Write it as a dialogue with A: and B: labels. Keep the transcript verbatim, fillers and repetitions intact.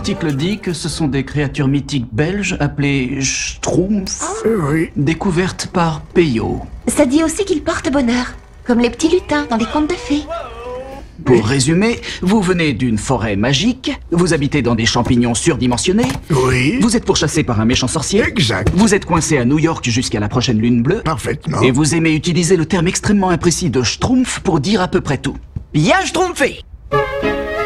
A: L'article dit que ce sont des créatures mythiques belges appelées Schtroumpfs,
B: Euh, oui.
A: découvertes par Peyo.
C: Ça dit aussi qu'ils portent bonheur, comme les petits lutins dans les contes de fées.
A: Pour résumer, vous venez d'une forêt magique, vous habitez dans des champignons surdimensionnés,
B: Oui.
A: vous êtes pourchassé par un méchant sorcier,
B: Exact.
A: vous êtes coincé à New York jusqu'à la prochaine lune bleue,
B: Parfaitement.
A: et vous aimez utiliser le terme extrêmement imprécis de Schtroumpf pour dire à peu près tout. Bien Schtroumpfé!